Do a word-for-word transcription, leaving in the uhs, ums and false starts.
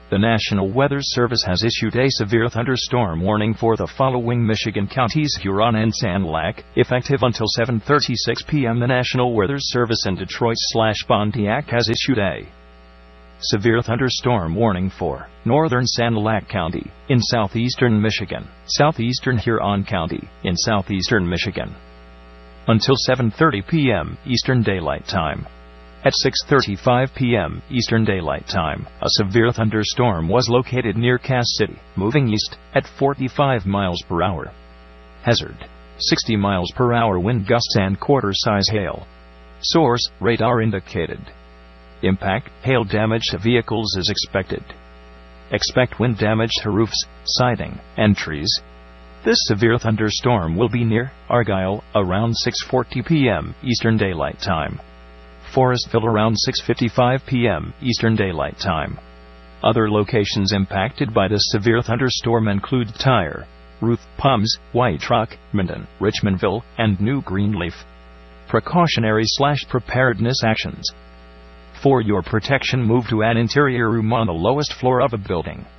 The National Weather Service has issued a severe thunderstorm warning for the following Michigan counties: Huron and Sand Lake, effective until seven thirty-six p m The National Weather Service in Detroit slash Pontiac has issued a severe thunderstorm warning for northern Sand Lake County, in southeastern Michigan, southeastern Huron County, in southeastern Michigan, until seven thirty p m Eastern Daylight Time. At six thirty-five p m Eastern Daylight Time, a severe thunderstorm was located near Cass City, moving east at forty-five miles per hour. Hazard: sixty miles per hour wind gusts and quarter-size hail. Source: radar indicated. Impact: hail damage to vehicles is expected. Expect wind damage to roofs, siding, and trees. This severe thunderstorm will be near Argyle around six forty p m Eastern Daylight Time. Forestville around six fifty-five p m Eastern Daylight Time. Other locations impacted by this severe thunderstorm include Tyre, Ruth, Palms, White Rock, Minden, Richmondville, and New Greenleaf. Precautionary slash preparedness actions. For your protection, move to an interior room on the lowest floor of a building.